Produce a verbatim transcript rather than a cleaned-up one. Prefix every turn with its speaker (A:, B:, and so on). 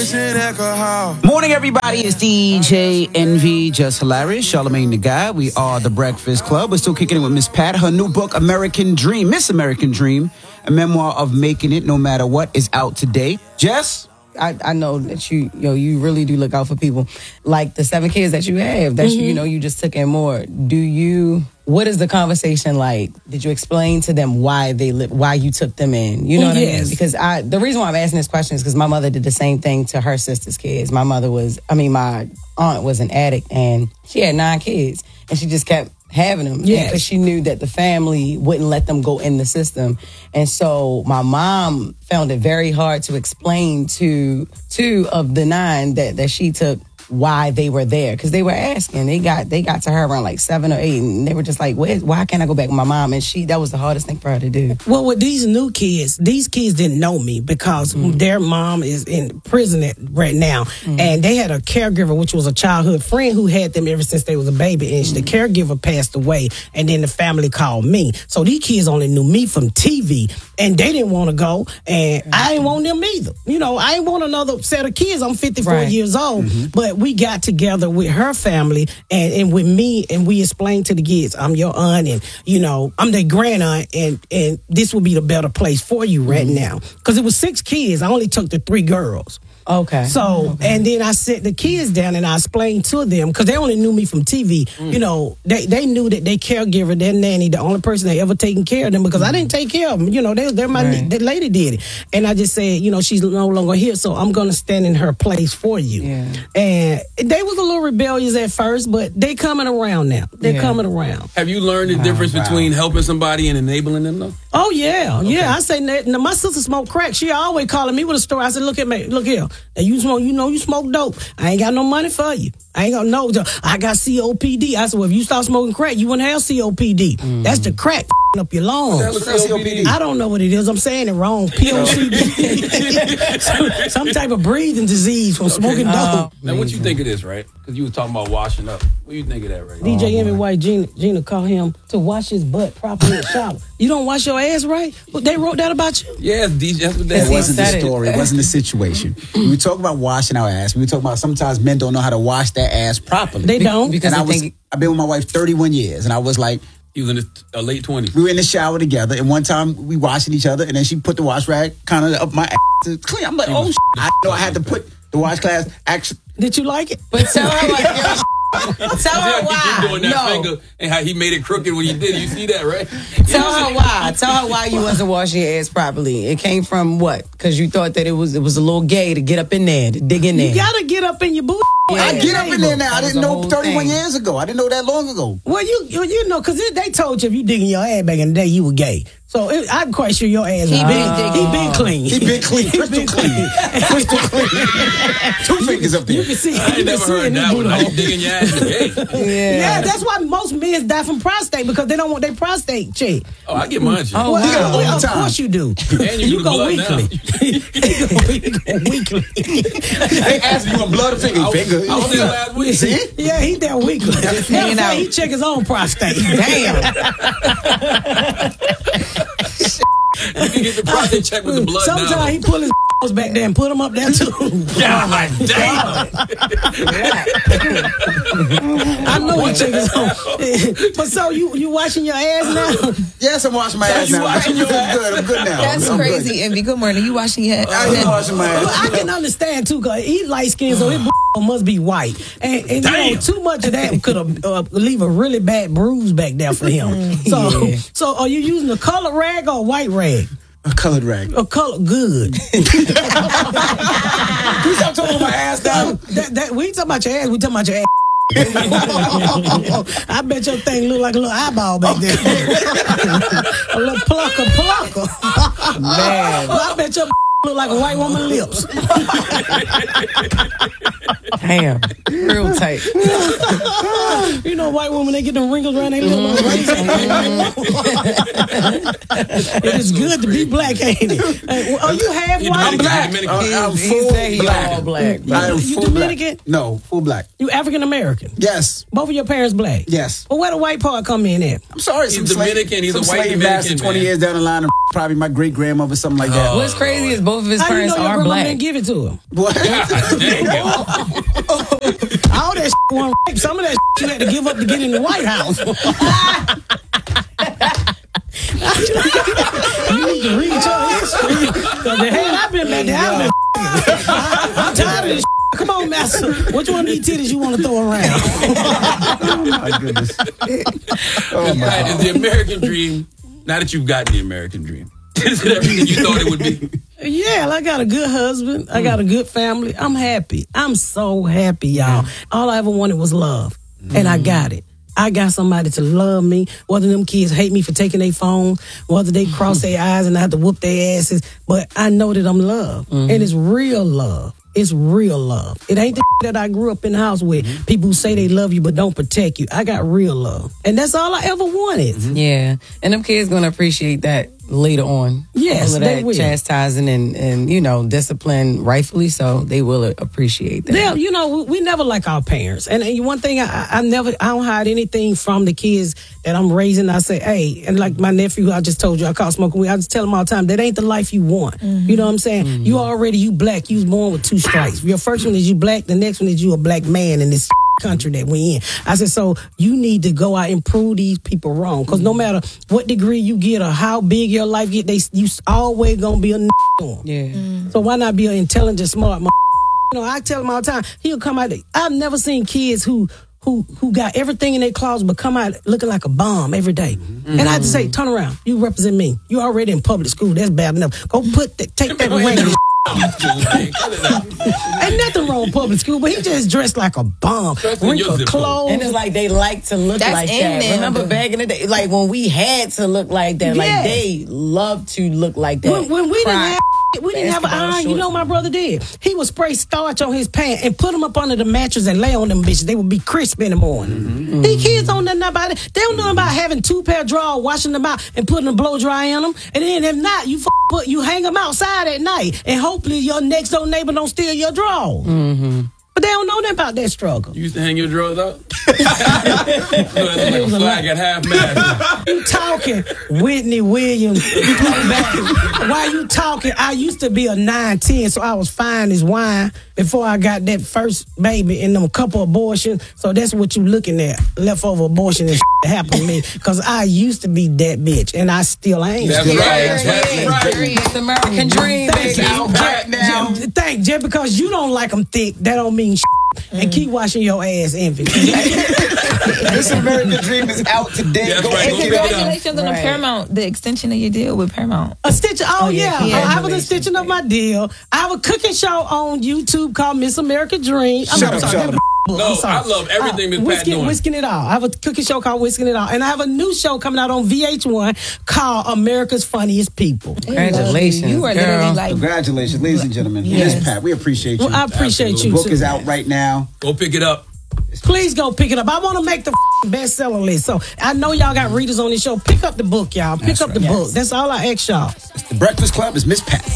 A: Morning, everybody. It's D J Envy, Just Hilarious, Charlamagne the Guy. We are the Breakfast Club. We're still kicking it with Miss Pat. Her new book, American Dream, Miss American Dream, a memoir of making it no matter what, is out today. Jess?
B: I, I know that you, yo, you really do look out for people. Like the seven kids that you have, that mm-hmm. you, you know, you just took in more. Do you, what is the conversation like? Did you explain to them why they li- why you took them in? You know what yes. I mean? Because I, the reason why I'm asking this question is because my mother did the same thing to her sister's kids. My mother was, I mean, my aunt was an addict and she had nine kids and she just kept having them
C: yes.
B: because she knew that the family wouldn't let them go in the system. And so my mom found it very hard to explain to two of the nine that, that she took why they were there, because they were asking. They got they got to her around like seven or eight, and they were just like, Where, why can't I go back with my mom? And she that was the hardest thing for her to do.
C: Well, with these new kids, these kids didn't know me because mm. their mom is in prison at, right now, mm. and they had a caregiver, which was a childhood friend who had them ever since they was a baby, and mm. the caregiver passed away, and then the family called me. So these kids only knew me from T V, and they didn't want to go, and mm. I didn't want them either. You know, I didn't want another set of kids. I'm fifty-four right. years old, mm-hmm. but we got together with her family and, and with me, and we explained to the kids, I'm your aunt, and you know, I'm their grand aunt, and and this will be the better place for you right mm-hmm. now. Because it was six kids. I only took the three girls.
B: Okay.
C: So,
B: okay.
C: and then I set the kids down and I explained to them, because they only knew me from T V. Mm. You know, they they knew that their caregiver, their nanny, the only person that ever taken care of them, because mm. I didn't take care of them. You know, they, they're my, right. that lady did it. And I just said, you know, she's no longer here, so I'm going to stand in her place for you.
B: Yeah.
C: And they was a little rebellious at first, but they coming around now. They're yeah. coming around.
D: Have you learned the difference oh, wow. between helping somebody and enabling them, though?
C: Oh, yeah. Okay. Yeah, I say, now, my sister smoked crack. She always calling me with a story. I said, look at me. Look here. Now, you smoke, you know you smoke dope. I ain't got no money for you. I ain't got no, I got C O P D. I said, well, if you start smoking crack, you wouldn't have C O P D. Mm. That's the crack up your lungs.
D: What's C O P D?
C: I don't know what it is. I'm saying it wrong. P O C D. some, some type of breathing disease from okay. smoking dope. Uh,
D: now, what you think of this, right? Because you was talking about washing up. What do you think of that, right?
C: D J Envy White Gina, Gina called him to wash his butt properly in the shower. You don't wash your ass right? Well, they wrote that about you?
D: Yes, D J. That's what that
A: It wasn't the story. It wasn't the situation. We were talking about washing our ass. We were talking about sometimes men don't know how to wash their ass properly.
C: They don't.
B: Because
A: and I was,
B: think...
A: I've been with my wife thirty-one years, and I was like,
D: he was in his uh, late twenties.
A: We were in the shower together, and one time we washing each other, and then she put the wash rag kind of up my ass to clean. I'm like, oh, shit. I know I had to put the wash class actually.
C: Did you like it?
B: But tell her like, tell her why.
D: He doing that
B: no.
D: finger and how he made it crooked when he did. You see that, right?
B: Tell her why. Tell her why you wasn't washing your ass properly. It came from what? Because you thought that it was it was a little gay to get up in there, to dig in there.
C: You gotta get up in your booty.
A: Yeah, I get up in there now. I didn't know thirty-one
B: thing.
A: years ago. I didn't know that long ago.
C: Well, you you, you know, because they told you if you digging your ass back in the day, you were gay. So it, I'm quite sure your ass was
B: he
C: been,
B: been,
C: he been clean.
A: He been clean. Crystal clean. Crystal clean. Two fingers up there.
C: You can see.
D: I ain't never heard that one. How you digging your ass gay?
C: Yeah. yeah, that's why most men die from prostate, because they don't want their prostate checked.
D: Oh, I get mine checked.
C: Oh,
A: well,
C: wow.
A: well,
C: of course you do.
D: And you,
C: you go weekly. you go weekly.
A: They asked you on blood or finger.
D: I was,
A: finger.
D: I was there last week.
A: See?
C: Yeah, he there weekly. Matter of fact, he check his own prostate.
B: Damn.
D: You can get the prostate checked with the blood.
C: Sometimes he pull his back there and put them up there too.
D: Yeah, like damn.
C: I know he check his own. But so you you washing your ass now?
A: Yes, I'm washing my ass
D: you
A: now.
D: washing your
A: I'm good. I'm good now.
B: That's
A: I'm
B: crazy,
A: good.
B: Envy. Good morning. You washing your ass?
A: I'm washing my ass.
C: Well, I can understand too, cause he light skinned, so his must be white, and, and you know, too much of that could have uh, leave a really bad bruise back there for him. So, yeah. so are you using a colored rag or a white rag?
A: A colored rag.
C: A color good.
A: You stop talking about my ass now.
C: That, that, we ain't talking about your ass. We talking about your ass. I bet your thing look like a little eyeball back there. A little plucker, plucker.
B: Man,
C: I bet your look like a white woman's lips.
B: Damn, real tight.
C: You know, white women, they get them wrinkles around their little It is good to be black, ain't it? Uh, oh, you half white?
D: I'm black.
A: Uh, I'm
B: He
A: full
B: said he
A: black.
B: all black.
A: I am
C: You
A: full
C: Dominican?
A: black. No, full black.
C: You African American?
A: Yes.
C: Both of your parents black?
A: Yes.
C: Well, where the white part come in at?
A: I'm sorry.
D: He's
A: some
D: Dominican.
A: Slave,
D: He's a
A: some
D: white
A: slave
D: Dominican,
A: master twenty
D: man.
A: years down the line, probably my great grandmother, something like that.
B: What's crazy is both of his
C: How you
B: parents
C: know your
B: are
C: grandma
B: black.
C: didn't give it to him?
A: What?
D: Damn.
C: All that one rape. Some of that you had to give up to get in the White House. You need to read your history. Because the hell I've been back there. I've been I'm tired of this. Come on, master. Which one of these titties you want to throw around?
A: Oh my goodness. Oh my
D: Right, is the American dream, now that you've gotten the American dream, is it everything you thought it would be?
C: Yeah, I got a good husband. I got a good family. I'm happy. I'm so happy, y'all. All I ever wanted was love. And I got it. I got somebody to love me. Whether them kids hate me for taking their phone, whether they cross their eyes and I have to whoop their asses. But I know that I'm loved. And it's real love. It's real love. It ain't the that I grew up in the house with. Mm-hmm. People who say they love you but don't protect you. I got real love. And that's all I ever wanted.
B: Mm-hmm. Yeah. And them kids going to appreciate that later on.
C: Yes,
B: all of
C: they
B: that
C: will.
B: chastising and, and, you know, discipline, rightfully so. They will appreciate that.
C: Yeah, you know, we, we never like our parents. And, and one thing, I, I never, I don't hide anything from the kids that I'm raising. I say, hey, and like my nephew, I just told you, I call smoking weed. I just tell him all the time, that ain't the life you want. Mm-hmm. You know what I'm saying? Mm-hmm. You already, you black, you was born with two stripes. Your first one is you black, the next one is you a black man in this country that we in. I said, so you need to go out and prove these people wrong. Because no matter what degree you get or how big your life get, they you always gonna be a n***.
B: Yeah.
C: Mm. So why not be an intelligent, smart m***? You know, I tell him all the time, he'll come out. I've never seen kids who who who got everything in their closet but come out looking like a bomb every day. Mm-hmm. And I have to say, turn around. You represent me. You already in public school. That's bad enough. Go put that, take that ring. Ain't nothing wrong with public school, but he just dressed like a bomb. Wrinkled clothes.
B: And it's like they like to look
E: That's
B: like
E: in
B: that.
E: them.
B: Remember back in the day, like when we had to look like that,
C: Yeah.
B: like they love to look like that.
C: When, when we
B: Cry.
C: didn't have we didn't have an
B: Basketball
C: iron, you
B: shorts.
C: know my brother did. He would spray starch on his pants and put them up under the mattress and lay on them bitches. They would be crisp in the morning. Mm-hmm. These kids don't know nothing about it. They don't know about having two pair of drawers, washing them out and putting a blow dry in them. And then if not, you f- put you hang them outside at night and hopefully your next door neighbor don't steal your drawers. Mm-hmm. But they don't know nothing about that struggle.
D: You used to hang your drawers out? You know, like a flag at half mast.
C: You talking, Whitney Williams. You come back. While you talking, I used to be a nine ten, so I was fine as wine before I got that first baby and them couple abortions. So that's what you looking at, leftover abortion and shit that happened to me. Because I used to be that bitch, and I still ain't.
D: That's
C: Still
D: right.
C: ain't.
D: That's right.
B: It's the American dream,
C: Thank
B: baby.
C: you.
A: Pat now.
C: Just, thank, just because you don't like them thick, that don't mean shit. And keep washing your ass, Envy.
A: This American Dream is out today.
D: That's
A: Go
D: right.
A: and
D: Go
A: get
D: pick
A: it.
D: it up.
E: Congratulations on the
B: Right.
E: Paramount, the extension of your deal with Paramount.
C: A stitch. Oh,
B: Oh, yeah.
C: yeah.
B: Yeah.
C: I have a stitching of my deal. I have a cooking show on YouTube called Miss America Dream. I'm,
A: Shut
C: I'm
A: up,
C: sorry,
A: shut
C: that
A: up.
C: was
D: No,
C: I'm sorry.
D: I love everything Miss Pat
C: Whisking,
D: doing.
C: Whisking It All. I have a cooking show called Whisking It All. And I have a new show coming out on V H one called America's Funniest People.
B: Congratulations,
E: You are
B: girl.
E: literally like,
A: Congratulations, ladies and gentlemen.
C: Yes.
A: Miss Pat, we appreciate you.
C: Well, I appreciate
A: The
C: you,
A: book
C: too.
A: is out right now.
D: Go pick it up.
C: Please go pick it up. I want to make the bestseller list. So I know y'all got readers on this show. Pick up the book, y'all. Pick
A: That's
C: up the
A: right.
C: book. That's all I ask y'all.
A: The Breakfast Club is Miss Pat.